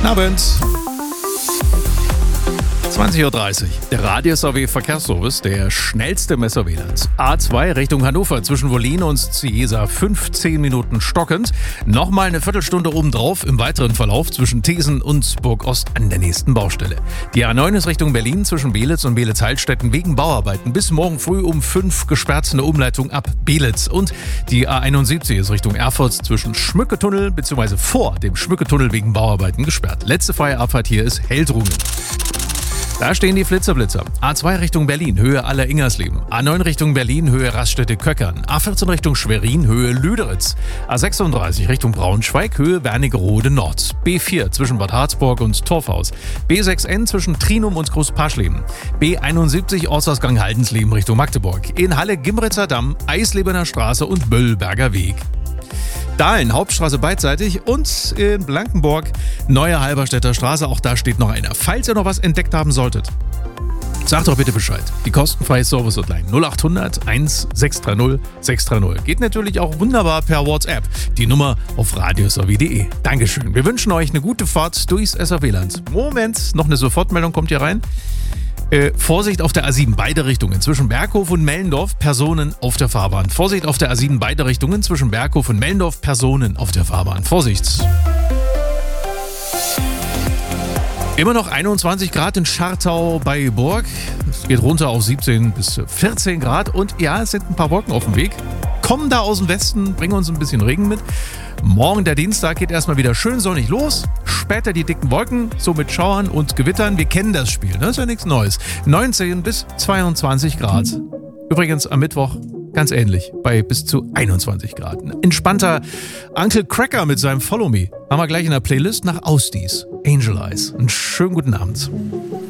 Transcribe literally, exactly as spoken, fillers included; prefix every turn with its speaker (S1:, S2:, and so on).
S1: Abend. zwanzig Uhr dreißig. Der Radius A W Verkehrsservice, der schnellste Messer W L A Ns. A zwei Richtung Hannover zwischen Wollin und Ciesa fünfzehn Minuten stockend. Nochmal eine Viertelstunde obendrauf im weiteren Verlauf zwischen Thesen und Burg-Ost an der nächsten Baustelle. Die A neun ist Richtung Berlin zwischen Belitz und Belitz-Heilstätten wegen Bauarbeiten bis morgen früh um fünf gesperrt, eine Umleitung ab Belitz. Und die A einundsiebzig ist Richtung Erfurt zwischen Schmücketunnel bzw. vor dem Schmücketunnel wegen Bauarbeiten gesperrt. Letzte freie Abfahrt hier ist Heldrungen. Da stehen die Flitzer-Blitzer. A zwei Richtung Berlin, Höhe Aller-Ingersleben. A neun Richtung Berlin, Höhe Raststätte-Köckern. A vierzehn Richtung Schwerin, Höhe Lüderitz. A sechsunddreißig Richtung Braunschweig, Höhe Wernigerode Nord. B vier zwischen Bad Harzburg und Torfhaus. B sechs N zwischen Trinum und Großpaschleben. B einundsiebzig Ortsausgang Haldensleben Richtung Magdeburg. In Halle Gimritzer Damm, Eislebener Straße und Böllberger Weg. Dahlen, Hauptstraße beidseitig und in Blankenburg, Neue Halberstädter Straße, auch da steht noch einer. Falls ihr noch was entdeckt haben solltet, sagt doch bitte Bescheid. Die kostenfreie Service-Hotline null acht hundert eins sechs drei null sechs drei null. Geht natürlich auch wunderbar per WhatsApp. Die Nummer auf radius a w punkt de. Dankeschön. Wir wünschen euch eine gute Fahrt durchs S A W Land. Moment, noch eine Sofortmeldung kommt hier rein. Äh, Vorsicht auf der A sieben, beide Richtungen. Zwischen Berghof und Mellendorf, Personen auf der Fahrbahn. Vorsicht auf der A sieben, beide Richtungen. Zwischen Berghof und Mellendorf, Personen auf der Fahrbahn. Vorsicht! Immer noch einundzwanzig Grad in Schartau bei Burg. Es geht runter auf siebzehn bis vierzehn Grad. Und ja, es sind ein paar Wolken auf dem Weg. Kommen da aus dem Westen, bringen uns ein bisschen Regen mit. Morgen, der Dienstag, geht erstmal wieder schön sonnig los. Später die dicken Wolken, so mit Schauern und Gewittern. Wir kennen das Spiel, ne? Ist ja nichts Neues. neunzehn bis zweiundzwanzig Grad. Übrigens am Mittwoch ganz ähnlich, bei bis zu einundzwanzig Grad. Ein entspannter Uncle Cracker mit seinem Follow Me. Haben wir gleich in der Playlist nach Ausdies. Angel Eyes. Einen schönen guten Abend.